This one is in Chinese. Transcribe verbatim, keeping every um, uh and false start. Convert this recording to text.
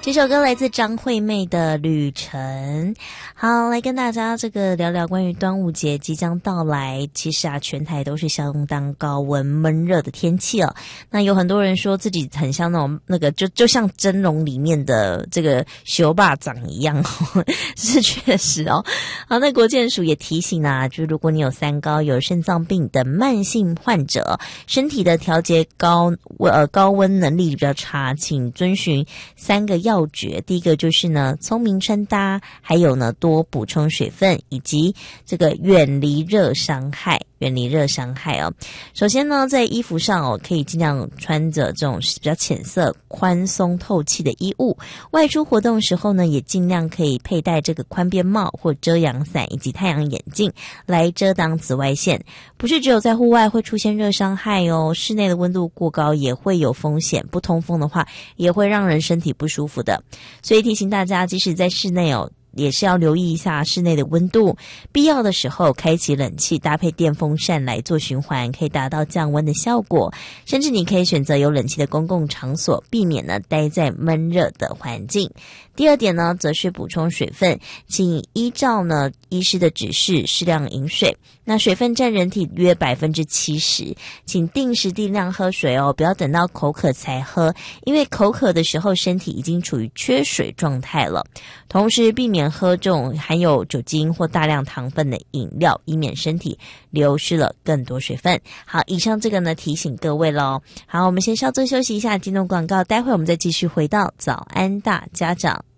这首歌来自张惠妹的《旅程》。好，来跟大家这个聊聊关于端午节即将到来。其实啊，全台都是相当高温闷热的天气哦。那有很多人说自己很像那种那个就就像蒸笼里面的这个熊霸掌一样哦，是确实哦。好，那国健署也提醒啊，就如果你有三高、有肾脏病等慢性患者，身体的调节高呃高温能力比较差，请遵循三个要诀。第一个就是呢，聪明穿搭，还有呢，多补充水分，以及这个远离热伤害。远离热伤害哦。首先呢，在衣服上哦，可以尽量穿着这种比较浅色、宽松透气的衣物。外出活动时候呢，也尽量可以佩戴这个宽边帽或遮阳伞以及太阳眼镜来遮挡紫外线。不是只有在户外会出现热伤害哦，室内的温度过高也会有风险，不通风的话也会让人身体不舒服的。所以提醒大家，即使在室内哦，也是要留意一下室内的温度，必要的时候开启冷气，搭配电风扇来做循环，可以达到降温的效果。甚至你可以选择有冷气的公共场所，避免呢待在闷热的环境。第二点呢，则是补充水分，请依照呢医师的指示适量饮水。那水分占人体约 百分之七十， 请定时定量喝水哦，不要等到口渴才喝，因为口渴的时候身体已经处于缺水状态了。同时避免喝这种含有酒精或大量糖分的饮料，以免身体流失了更多水分。好，以上这个呢提醒各位咯。好，我们先稍作休息一下，进入广告，待会我们再继续回到早安大家长。